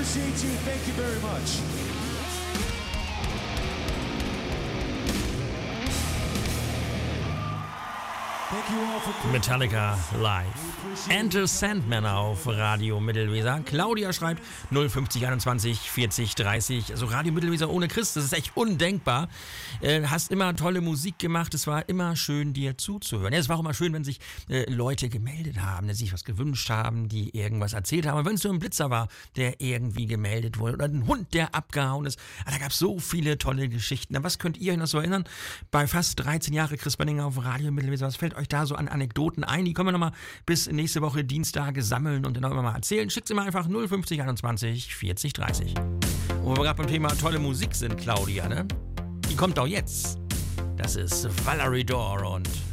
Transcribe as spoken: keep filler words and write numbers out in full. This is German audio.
appreciate you. Thank you very much. Metallica live. Enter Sandman auf Radio Mittelweser. Claudia schreibt null fünfzig einundzwanzig vierzig dreißig. Also Radio Mittelweser ohne Chris, das ist echt undenkbar. Äh, hast immer tolle Musik gemacht. Es war immer schön, dir zuzuhören. Ja, es war auch immer schön, wenn sich äh, Leute gemeldet haben, die sich was gewünscht haben, die irgendwas erzählt haben. Wenn es so ein Blitzer war, der irgendwie gemeldet wurde oder ein Hund, der abgehauen ist. Ah, da gab es so viele tolle Geschichten. Was könnt ihr euch noch so erinnern? Bei fast dreizehn Jahre Chris Benninger auf Radio Mittelweser. Was fällt euch da so an Anekdoten ein? Die können wir nochmal bis nächste Woche Dienstag sammeln und dann auch immer mal erzählen. Schickt sie mal einfach null fünfzig einundzwanzig vierzig dreißig. Wo wir gerade beim Thema tolle Musik sind, Claudia, ne? Die kommt doch jetzt. Das ist Valerie Dore und